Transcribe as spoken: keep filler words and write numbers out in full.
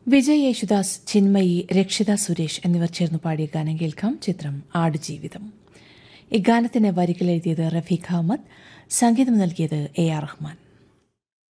വിജയ് യേശുദാസ്, ചിന്മയി, രക്ഷിത സുരേഷ് എന്നിവർ ചേർന്ന് പാടിയ ഗാനം കേൾക്കാം. ചിത്രം ആടുജീവിതം. ഇഗാനത്തിന് വരികൾ എഴുതിയത് റഫീഖ് അഹമ്മദ്, സംഗീതം നൽകിയത് എ ആർ റഹ്മാൻ.